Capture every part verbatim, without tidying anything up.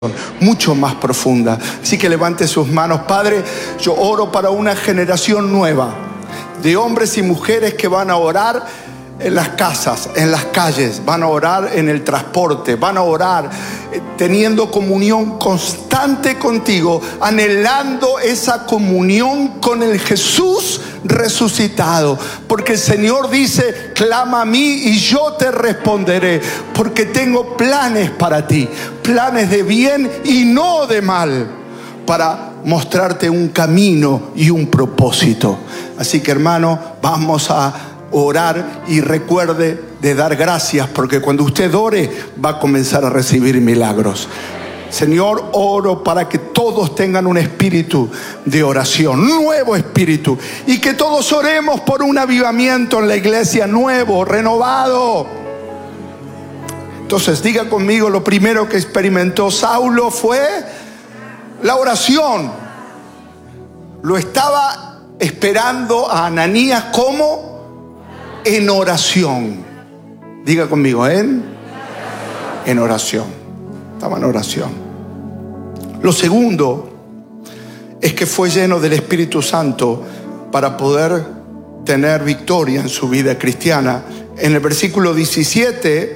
mucho más profunda. Así que levante sus manos. Padre, yo oro para una generación nueva de hombres y mujeres que van a orar en las casas, en las calles, van a orar en el transporte, van a orar eh, teniendo comunión constante contigo, anhelando esa comunión con el Jesús resucitado, porque el Señor dice: clama a mí y yo te responderé, porque tengo planes para ti, planes de bien y no de mal, para mostrarte un camino y un propósito. Así que, hermano, vamos a orar y recuerde de dar gracias, porque cuando usted ore va a comenzar a recibir milagros. Señor, oro para que todos tengan un espíritu de oración, nuevo espíritu, y que todos oremos por un avivamiento en la iglesia, nuevo, renovado. Entonces diga conmigo, lo primero que experimentó Saulo fue la oración. Lo estaba esperando a Ananías como en oración. Diga conmigo, en en oración. Estaba en oración. Lo segundo es que fue lleno del Espíritu Santo para poder tener victoria en su vida cristiana. En el versículo diecisiete,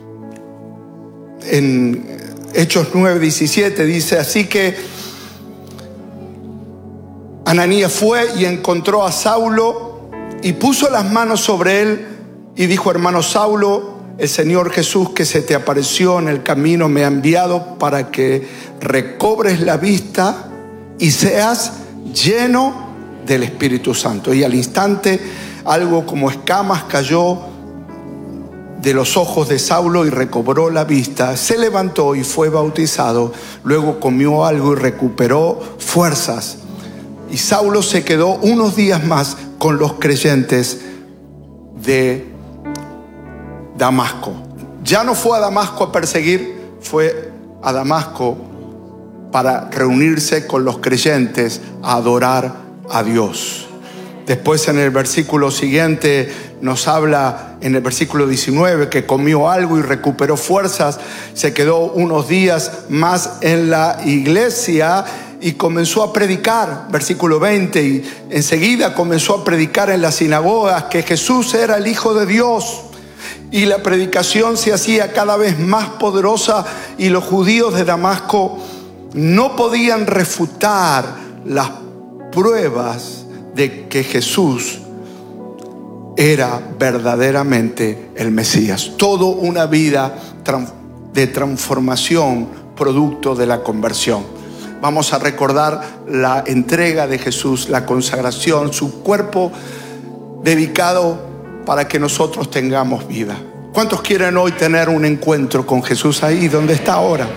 en Hechos nueve diecisiete, dice: así que Ananías fue y encontró a Saulo y puso las manos sobre él y dijo: hermano Saulo, el Señor Jesús que se te apareció en el camino me ha enviado para que recobres la vista y seas lleno del Espíritu Santo. Y al instante algo como escamas cayó de los ojos de Saulo y recobró la vista. Se levantó y fue bautizado. Luego comió algo y recuperó fuerzas. Y Saulo se quedó unos días más con los creyentes de Damasco. Ya no fue a Damasco a perseguir, fue a Damasco para reunirse con los creyentes a adorar a Dios. Después, en el versículo siguiente nos habla, en el versículo diecinueve, que comió algo y recuperó fuerzas. Se quedó unos días más en la iglesia y comenzó a predicar, versículo veinte, y enseguida comenzó a predicar en las sinagogas que Jesús era el Hijo de Dios. Y la predicación se hacía cada vez más poderosa y los judíos de Damasco no podían refutar las pruebas de que Jesús era verdaderamente el Mesías. Toda una vida de transformación producto de la conversión. Vamos a recordar la entrega de Jesús, la consagración, su cuerpo dedicado para que nosotros tengamos vida. ¿Cuántos quieren hoy tener un encuentro con Jesús ahí donde está ahora?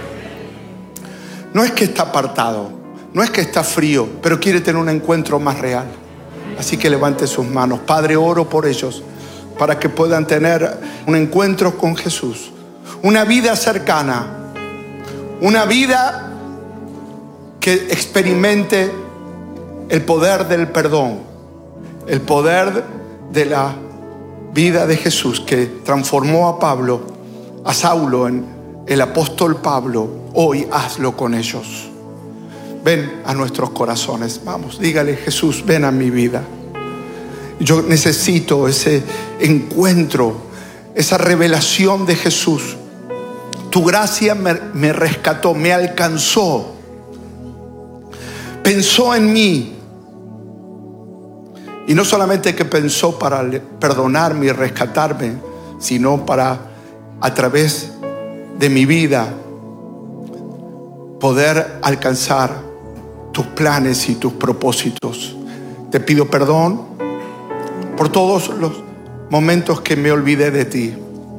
No es que está apartado, no es que está frío, pero quiere tener un encuentro más real. Así que levante sus manos. Padre, oro por ellos para que puedan tener un encuentro con Jesús, una vida cercana, una vida que experimente el poder del perdón, el poder de la vida de Jesús que transformó a Pablo, a Saulo en el apóstol Pablo. Hoy hazlo con ellos. Ven a nuestros corazones. Vamos, dígale: Jesús, ven a mi vida. Yo necesito ese encuentro, esa revelación de Jesús. Tu gracia me, me rescató, me alcanzó. Pensó en mí. Y no solamente que pensó para perdonarme y rescatarme, sino para, a través de mi vida, poder alcanzar tus planes y tus propósitos. Te pido perdón por todos los momentos que me olvidé de ti.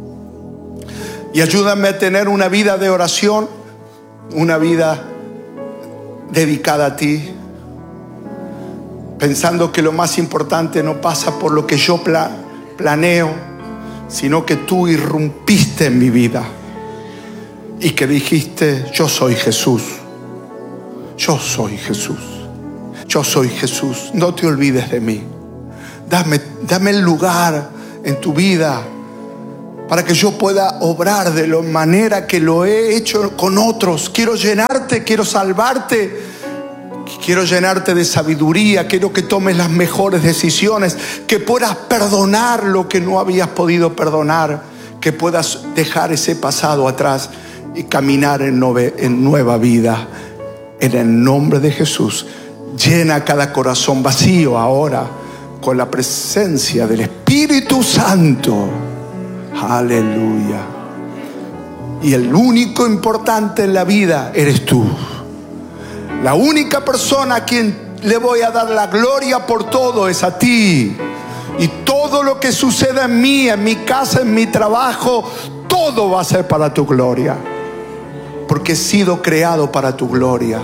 Y ayúdame a tener una vida de oración, una vida dedicada a ti, pensando que lo más importante no pasa por lo que yo pla- planeo, sino que tú irrumpiste en mi vida y que dijiste: yo soy Jesús, yo soy Jesús, yo soy Jesús, no te olvides de mí. Dame, dame el lugar en tu vida para que yo pueda obrar de la manera que lo he hecho con otros. Quiero llenarte, quiero salvarte, quiero llenarte de sabiduría, quiero que tomes las mejores decisiones, que puedas perdonar lo que no habías podido perdonar, que puedas dejar ese pasado atrás y caminar en, nove, en nueva vida. En el nombre de Jesús, llena cada corazón vacío ahora con la presencia del Espíritu Santo. Aleluya. Y el único importante en la vida eres tú. La única persona a quien le voy a dar la gloria por todo es a ti. Y todo lo que suceda en mí, en mi casa, en mi trabajo, todo va a ser para tu gloria, porque he sido creado para tu gloria.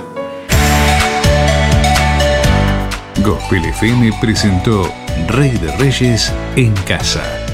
Gospel F M presentó Rey de Reyes en Casa.